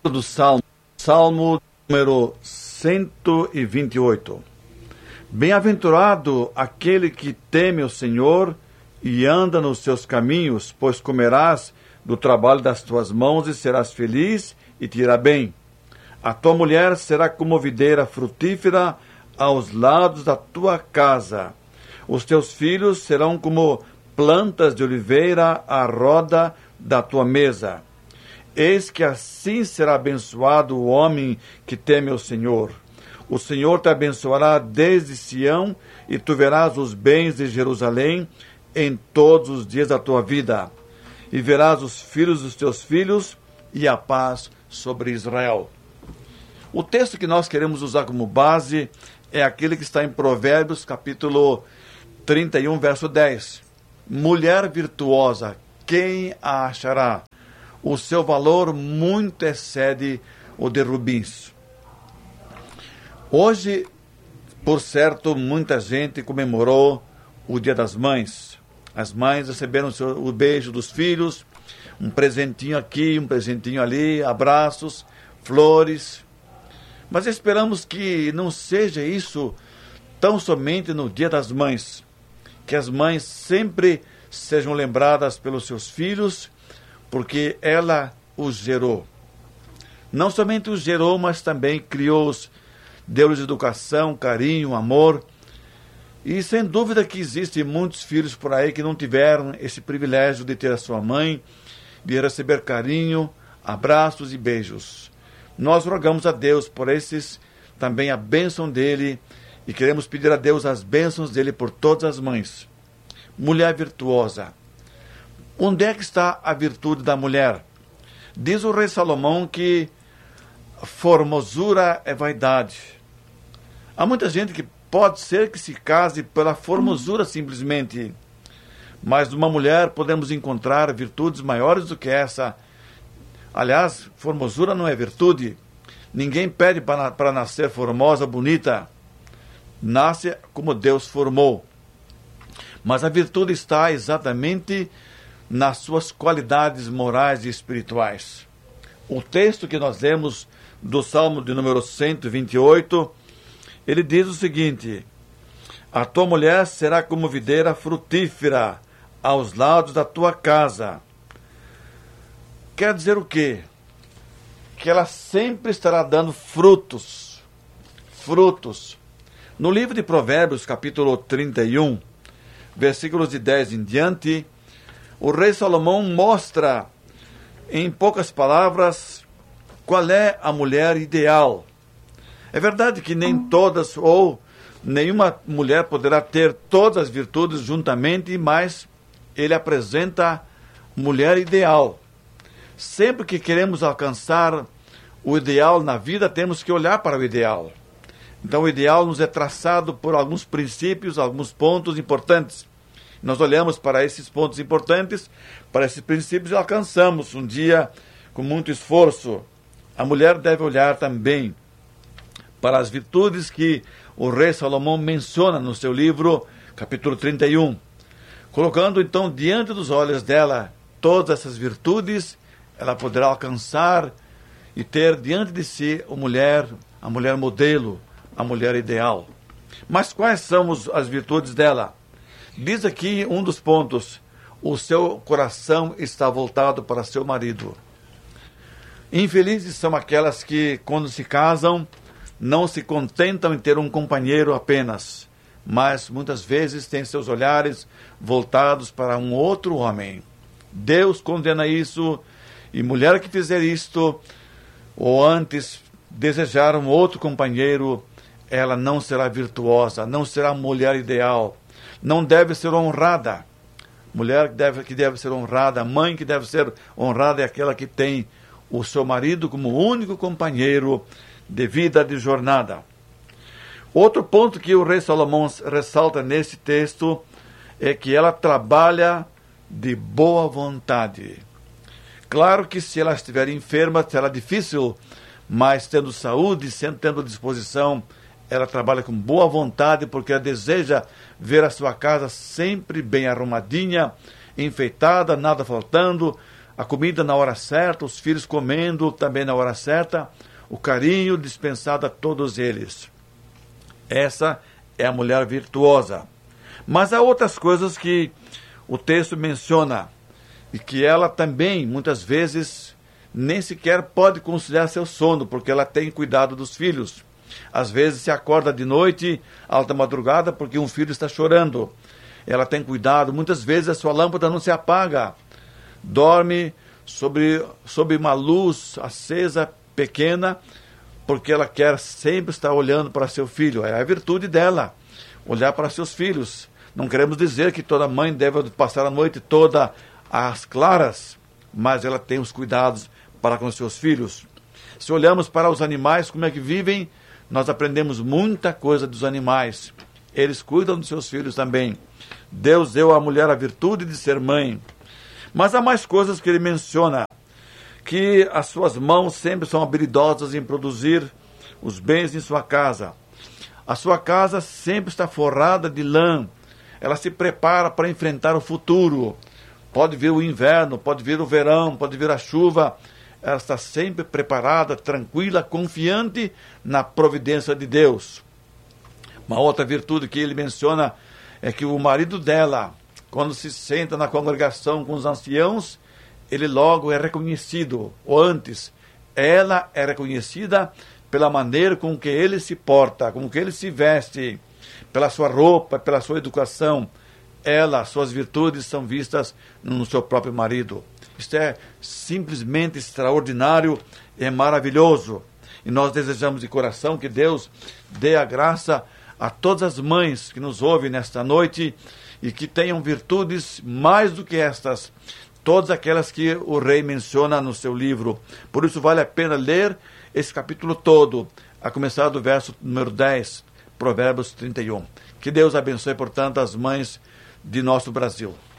Do Salmo número 128. Bem-aventurado aquele que teme o Senhor e anda nos seus caminhos, pois comerás do trabalho das tuas mãos e serás feliz e te irá bem. A tua mulher será como videira frutífera aos lados da tua casa. Os teus filhos serão como plantas de oliveira à roda da tua mesa. Eis que assim será abençoado o homem que teme o Senhor. O Senhor te abençoará desde Sião, e tu verás os bens de Jerusalém em todos os dias da tua vida. E verás os filhos dos teus filhos e a paz sobre Israel. O texto que nós queremos usar como base é aquele que está em Provérbios, capítulo 31, verso 10. Mulher virtuosa, quem a achará? O seu valor muito excede o de rubins. Hoje, por certo, muita gente comemorou o Dia das Mães. As mães receberam o beijo dos filhos, um presentinho aqui, um presentinho ali, abraços, flores. Mas esperamos que não seja isso tão somente no Dia das Mães. Que as mães sempre sejam lembradas pelos seus filhos, porque ela os gerou. Não somente os gerou, mas também criou-os, deu-lhes educação, carinho, amor. E sem dúvida que existem muitos filhos por aí que não tiveram esse privilégio de ter a sua mãe, de receber carinho, abraços e beijos. Nós rogamos a Deus por esses, também a bênção dele, e queremos pedir a Deus as bênçãos dele por todas as mães. Mulher virtuosa. Onde é que está a virtude da mulher? Diz o rei Salomão que formosura é vaidade. Há muita gente que pode ser que se case pela formosura simplesmente, mas numa mulher podemos encontrar virtudes maiores do que essa. Aliás, formosura não é virtude. Ninguém pede para nascer formosa, bonita. Nasce como Deus formou. Mas a virtude está exatamente nas suas qualidades morais e espirituais. O texto que nós lemos do Salmo de número 128, ele diz o seguinte: a tua mulher será como videira frutífera aos lados da tua casa. Quer dizer o quê? Que ela sempre estará dando frutos. Frutos. No livro de Provérbios, capítulo 31, versículos de 10 em diante, o rei Salomão mostra, em poucas palavras, qual é a mulher ideal. É verdade que nem todas, ou nenhuma mulher poderá ter todas as virtudes juntamente, mas ele apresenta mulher ideal. Sempre que queremos alcançar o ideal na vida, temos que olhar para o ideal. Então o ideal nos é traçado por alguns princípios, alguns pontos importantes. Nós olhamos para esses pontos importantes, para esses princípios e alcançamos um dia com muito esforço. A mulher deve olhar também para as virtudes que o rei Salomão menciona no seu livro, capítulo 31. Colocando então diante dos olhos dela todas essas virtudes, ela poderá alcançar e ter diante de si a mulher modelo, a mulher ideal. Mas quais são as virtudes dela? Diz aqui um dos pontos: o seu coração está voltado para seu marido. Infelizes são aquelas que, quando se casam, não se contentam em ter um companheiro apenas, mas muitas vezes têm seus olhares voltados para um outro homem. Deus condena isso, e mulher que fizer isto, ou antes desejar um outro companheiro, ela não será virtuosa, não será mulher ideal, não deve ser honrada. Mulher que deve ser honrada, mãe que deve ser honrada é aquela que tem o seu marido como único companheiro de vida, de jornada. Outro ponto que o rei Salomão ressalta nesse texto é que ela trabalha de boa vontade. Claro que se ela estiver enferma, será difícil, mas tendo saúde, tendo disposição, ela trabalha com boa vontade, porque ela deseja ver a sua casa sempre bem arrumadinha, enfeitada, nada faltando, a comida na hora certa, os filhos comendo também na hora certa, o carinho dispensado a todos eles. Essa é a mulher virtuosa. Mas há outras coisas que o texto menciona e que ela também, muitas vezes, nem sequer pode conciliar seu sono, porque ela tem cuidado dos filhos. Às vezes se acorda de noite, alta madrugada, porque um filho está chorando. Ela tem cuidado, muitas vezes a sua lâmpada não se apaga. Dorme sob uma luz acesa, pequena, porque ela quer sempre estar olhando para seu filho. É a virtude dela, olhar para seus filhos. Não queremos dizer que toda mãe deve passar a noite toda às claras, mas ela tem os cuidados para com seus filhos. Se olhamos para os animais, como é que vivem, nós aprendemos muita coisa dos animais. Eles cuidam dos seus filhos também. Deus deu à mulher a virtude de ser mãe. Mas há mais coisas que ele menciona, que as suas mãos sempre são habilidosas em produzir os bens em sua casa. A sua casa sempre está forrada de lã. Ela se prepara para enfrentar o futuro. Pode vir o inverno, pode vir o verão, pode vir a chuva. Ela está sempre preparada, tranquila, confiante na providência de Deus. Uma outra virtude que ele menciona é que o marido dela, quando se senta na congregação com os anciãos, ele logo é reconhecido, ou antes, ela é reconhecida pela maneira com que ele se porta, com que ele se veste, pela sua roupa, pela sua educação. Ela, suas virtudes são vistas no seu próprio marido. Isto é simplesmente extraordinário, é maravilhoso. E nós desejamos de coração que Deus dê a graça a todas as mães que nos ouvem nesta noite e que tenham virtudes mais do que estas, todas aquelas que o rei menciona no seu livro. Por isso vale a pena ler esse capítulo todo, a começar do verso número 10, Provérbios 31. Que Deus abençoe, portanto, as mães de nosso Brasil.